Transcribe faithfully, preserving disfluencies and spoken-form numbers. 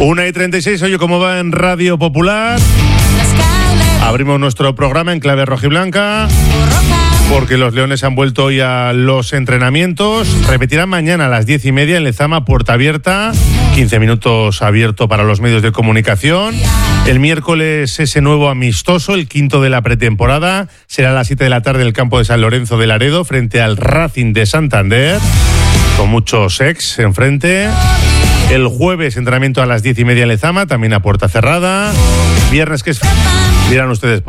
una y treinta y seis, oye, ¿cómo va en Radio Popular? Abrimos nuestro programa en clave rojiblanca, porque los Leones han vuelto hoy a los entrenamientos. Repetirán mañana a las diez y media en Lezama, puerta abierta, quince minutos abierto para los medios de comunicación. El miércoles ese nuevo amistoso, el quinto de la pretemporada, será a las siete de la tarde en el campo de San Lorenzo de Laredo, frente al Racing de Santander, con muchos ex enfrente. El jueves entrenamiento a las diez y media en Lezama, también a puerta cerrada. Viernes, que es... dirán ustedes...